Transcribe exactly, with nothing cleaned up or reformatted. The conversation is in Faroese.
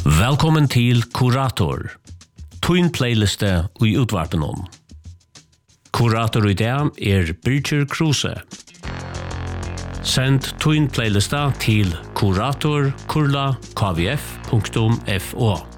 Velkommen til Kurator. Twin playliste i utvarpen om. Kurator i dag er Birger Kruse. Send Twin playlista til kurator kurla kvf punktum fo.